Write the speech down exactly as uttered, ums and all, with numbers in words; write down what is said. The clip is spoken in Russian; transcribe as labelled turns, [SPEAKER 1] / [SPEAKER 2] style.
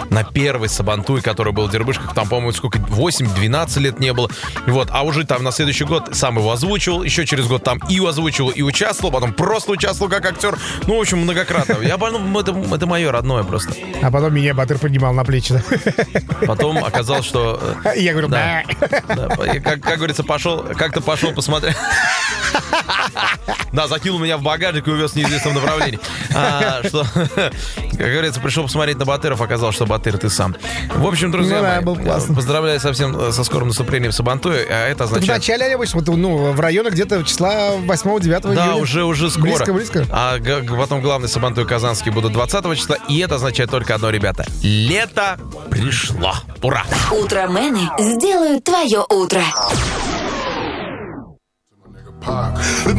[SPEAKER 1] на первый Сабантуй, который был в Дербышках. Там, по-моему, сколько, восемь-двенадцать лет не было. Вот, а уже там на следующий год сам его озвучивал. Еще через год там и озвучивал, и участвовал. Потом просто участвовал как актер. Ну, в общем, многократно. Я, ну, это, это мое родное просто.
[SPEAKER 2] А потом меня Батыр поднимал на плечи. Да?
[SPEAKER 1] Потом оказалось, что...
[SPEAKER 2] Я говорю,
[SPEAKER 1] да. да как, как говорится, пошел, как-то пошел посмотреть. Да, закинул меня в багажник и увез в неизвестном направлении. А, что, как говорится, пришел посмотреть на Батыров, оказалось, что Батыр ты сам. В общем, друзья
[SPEAKER 2] ну, да,
[SPEAKER 1] мои, поздравляю совсем со скорым наступлением Сабантуя. А это означает...
[SPEAKER 2] В начале, обычно, ну, в районах где-то числа восьмого-девятого
[SPEAKER 1] да,
[SPEAKER 2] июля.
[SPEAKER 1] Да, уже, уже скоро.
[SPEAKER 2] Близко, близко.
[SPEAKER 1] А г- потом главный Сабантуй казанский будут двадцатого числа. И это означает только одно, ребята. Лето пришло. Ура!
[SPEAKER 3] Утромены сделают твое утро.